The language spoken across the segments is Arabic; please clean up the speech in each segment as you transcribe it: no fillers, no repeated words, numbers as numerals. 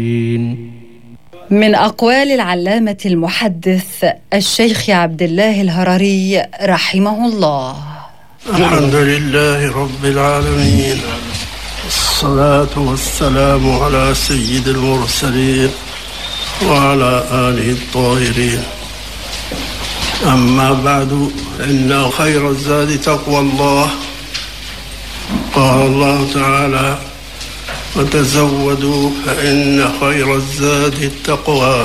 من أقوال العلامة المحدث الشيخ عبد الله الهرري رحمه الله: الحمد لله رب العالمين، الصلاة والسلام على سيد المرسلين وعلى آله الطاهرين. أما بعد، إن خير الزاد تقوى الله. قال الله تعالى: وتزودوا فإن خير الزاد التقوى.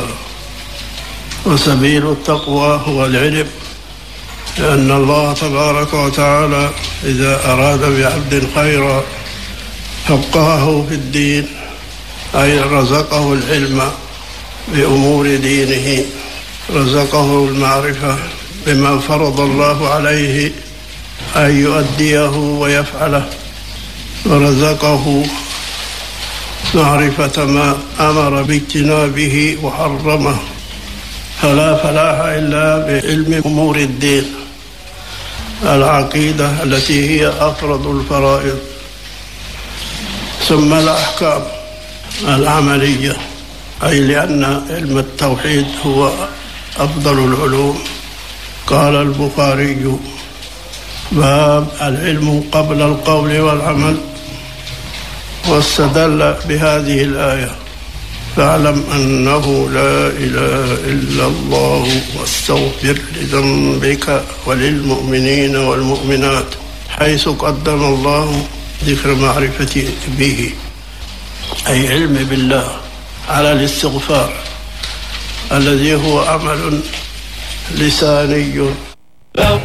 وسبيل التقوى هو العلم، لأن الله تبارك وتعالى إذا أراد بعبد خيرا فقهه في الدين، أي رزقه العلم بأمور دينه، رزقه المعرفة بما فرض الله عليه أن يؤديه ويفعله، ورزقه معرفة ما أمر باجتنابه وحرمه. فلا فلاح إلا بعلم أمور الدين، العقيدة التي هي أفرض الفرائض، ثم الأحكام العملية، أي لأن علم التوحيد هو أفضل العلوم. قال البخاري: باب العلم قبل القول والعمل. واستدل بهذه الآية: فاعلم أنه لا إله إلا الله واستغفر لذنبك وللمؤمنين والمؤمنات، حيث قدم الله ذكر معرفة به، أي علم بالله، على الاستغفار الذي هو عمل لساني